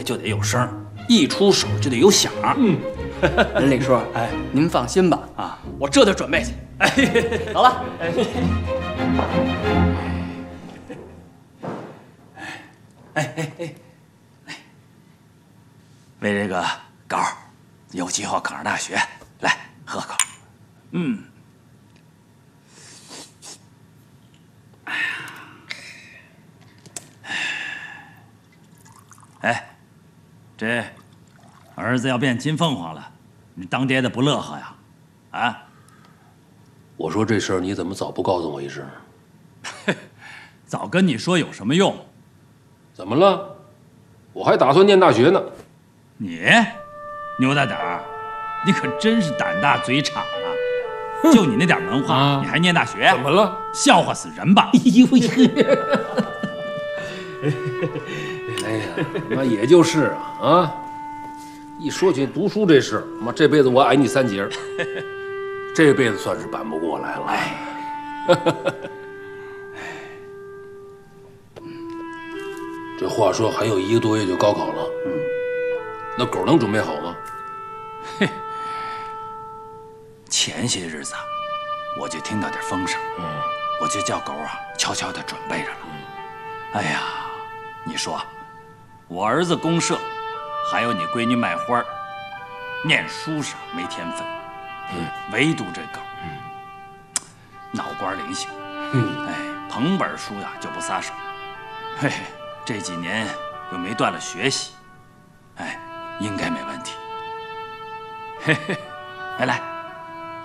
就得有声，一出手就得有响。 任李叔，哎，您放心吧， 啊， 我这就准备去。 哎， 走了。 为这个高儿有机会考上大学，来喝口。哎，这儿子要变金凤凰了，你当爹的不乐呵呀？啊？ 我说这事儿你怎么早不告诉我一声？ 早跟你说有什么用？ 怎么了？我还打算念大学呢。 你牛大胆儿，你可真是胆大嘴敞啊！就你那点文化，你还念大学？ 怎么了？ 笑话死人吧！ 哎呀，那也就是啊，一说起读书这事儿，妈这辈子我矮你3截，这辈子算是扳不过来了。这话说还有1个多月就高考了，那狗能准备好吗？ 前些日子啊，我就听到点风声，我就叫狗啊悄悄地准备着了。哎呀，你说，我儿子公社，还有你闺女卖花，念书上没天分，唯独这狗，脑瓜灵性，哎，捧本书呀就不撒手，嘿，这几年又没断了学习，哎，应该没问题。嘿嘿，来来。